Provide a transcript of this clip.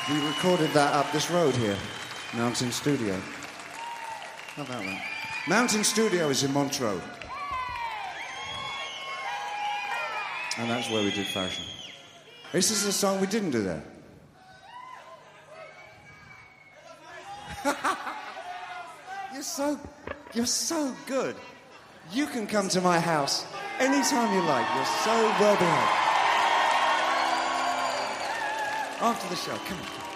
We recorded that up this road here, Mountain Studio. How about that? Mountain Studio is in Montreux. And that's where we did Fashion. This is a song we didn't do there. You're so good. You can come to my house anytime you like. You're so well behaved. After the show, come on.